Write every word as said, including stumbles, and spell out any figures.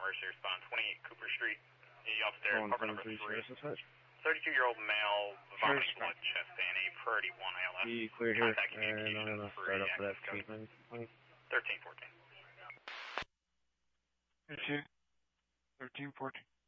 emergency response, twenty-eight Cooper Street. You upstairs, One apartment number three three. Dispatch. thirty-two-year-old male, vomiting blood, chest pain, a priority one A L S. Be clear here, Contact and I'm communication gonna for start a up for that access code. treatment point. thirteen fourteen. thirteen fourteen.